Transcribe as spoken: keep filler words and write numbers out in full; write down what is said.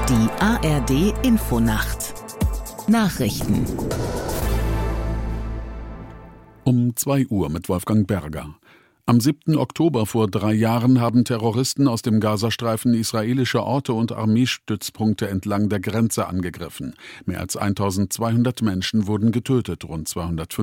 Die A R D Infonacht Nachrichten Um zwei Uhr mit Wolfgang Berger. Am siebten Oktober vor drei Jahren haben Terroristen aus dem Gazastreifen israelische Orte und Armeestützpunkte entlang der Grenze angegriffen. Mehr als eintausendzweihundert Menschen wurden getötet, rund zweihundertfünfzig